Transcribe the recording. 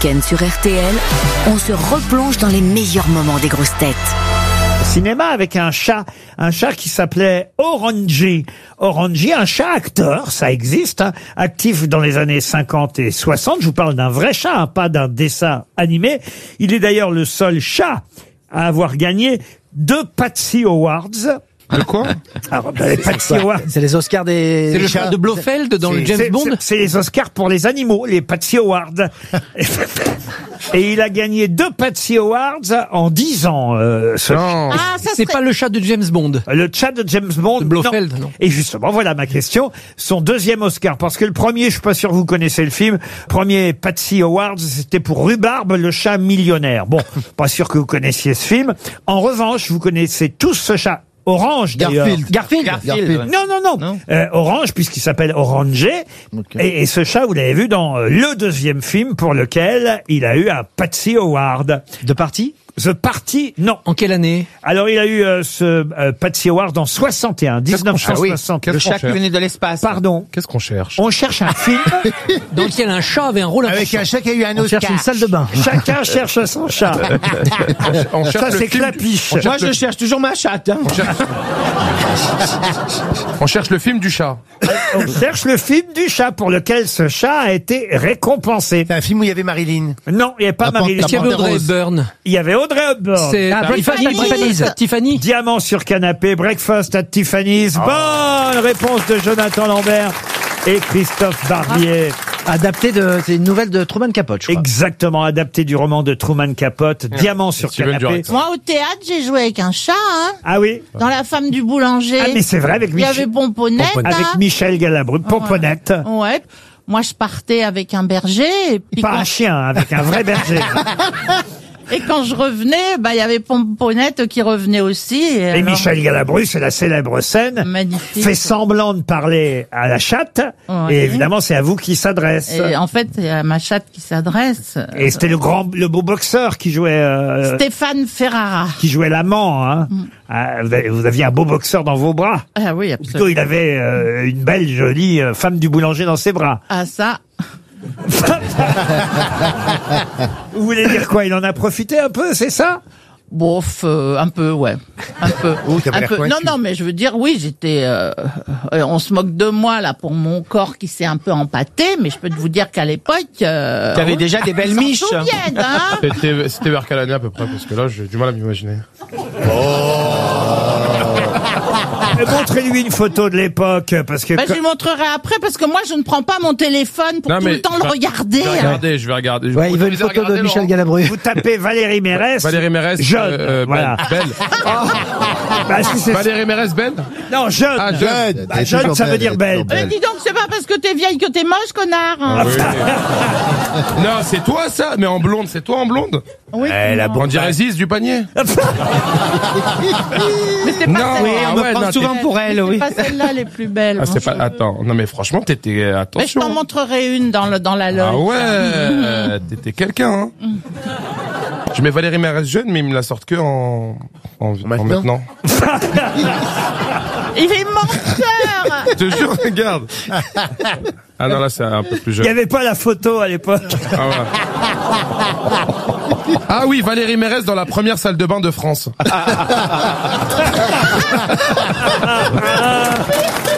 week-end sur RTL, on se replonge dans les meilleurs moments des grosses têtes. Cinéma avec un chat qui s'appelait Orangey. Orangey, un chat acteur, ça existe, hein, actif dans les années 50 et 60. Je vous parle d'un vrai chat, hein, pas d'un dessin animé. Il est d'ailleurs le seul chat à avoir gagné 2 Patsy Awards. De quoi? Alors, les Patsy Awards. C'est les Oscars des... C'est le chat de Blofeld dans le James Bond. C'est les Oscars pour les animaux, les Patsy Awards. Et il a gagné 2 Patsy Awards en 10 ans. Ah, c'est pas le chat de James Bond. Le chat de James Bond. De Blofeld, non. Et justement, voilà ma question. Son deuxième Oscar, parce que le premier, je suis pas sûr que vous connaissez le film. Premier Patsy Awards, c'était pour Rhubarbe, le chat millionnaire. Bon, pas sûr que vous connaissiez ce film. En revanche, vous connaissez tous ce chat. Orange, d'ailleurs. Garfield. Non. Orange, puisqu'il s'appelle Orangey. Okay. Et ce chat, vous l'avez vu dans le deuxième film pour lequel il a eu un Patsy Award. De Party? The Party, non. En quelle année? Alors, il a eu ce Patsy Award en 1961. Le chat qui venait de l'espace. Pardon. Qu'est-ce qu'on cherche? On cherche un film dans lequel un chat avait un rôle important. Avec un chat qui a eu un Oscar. On cherche une salle de bain. Chacun cherche son chat. On cherche ça, c'est Clapiche. Moi, je cherche toujours ma chatte. Hein. On cherche le film du chat. On cherche le film du chat pour lequel ce chat a été récompensé. C'est un film où il y avait Marilyn. Non, il n'y avait pas Marilyn. Il y avait Audrey Hepburn. Il y avait Audrey Hepburn. C'est Breakfast at Tiffany. Diamant sur canapé, Breakfast at Tiffany's. Bonne réponse de Jonathan Lambert et Christophe Barbier. C'est une nouvelle de Truman Capote, je crois. Exactement, adapté du roman de Truman Capote, Diamant sur canapé. Moi, au théâtre, j'ai joué avec un chat, hein. Ah oui? Dans La femme du boulanger. Ah, mais c'est vrai, avec Il y avait Pomponette, avec Michel Galabru, Pomponette. Ouais. Moi, je partais avec un berger. Et puis pas un chien, avec un vrai berger. Et quand je revenais, il y avait Pomponette qui revenait aussi. Et alors... Michel Galabru, c'est la célèbre scène. Magnifique. Fait semblant de parler à la chatte. Ouais. Et évidemment, c'est à vous qu'il s'adresse. Et en fait, c'est à ma chatte qui s'adresse. Et c'était le beau boxeur qui jouait... Stéphane Ferrara. Qui jouait l'amant, hein. Vous aviez un beau boxeur dans vos bras. Ah oui, absolument. Plutôt, il avait une belle, jolie femme du boulanger dans ses bras. Ah ça... Vous voulez dire quoi? Il en a profité un peu, c'est ça? Bof, un peu, ouais. Un peu. Un peu. Non, mais je veux dire, oui, j'étais... on se moque de moi, là, pour mon corps qui s'est un peu empâté, mais je peux vous dire qu'à l'époque... T'avais déjà des belles miches. Hein. C'était vers quelle année à peu près? Parce que là, j'ai du mal à m'imaginer. Montrez-lui une photo de l'époque, parce que... je lui montrerai après, parce que moi, je ne prends pas mon téléphone pour tout le temps le regarder. Je vais regarder. Ouais, il veut une photo de Michel Galabru. Vous tapez Valérie Mérès. Valérie Mérès. Jeune. Voilà. Belle. Valérie Mérès, belle? Non, jeune. Ah, jeune. Jeune, ça veut dire belle. Dis donc, c'est pas parce que t'es vieille que t'es moche, connard. Hein. Oui. Non, c'est toi, ça. Mais en blonde, c'est toi en blonde? Oui. On dirait Ziz du panier. Mais c'est pas on me prend souvent pour elle, oui. C'est pas celle-là les plus belles. Ah, c'est pas, attends. Non, mais franchement, t'étais, attention. Mais je t'en montrerai une dans la loge. Ah ouais, t'étais quelqu'un, hein. Je mets Valérie Mérès jeune, mais il me la sort que en maintenant. Il est menteur. Je te jure, regarde. Ah non, là, c'est un peu plus jeune. Il n'y avait pas la photo à l'époque. Ah ouais. Ah oui, Valérie Mérès dans la première salle de bain de France.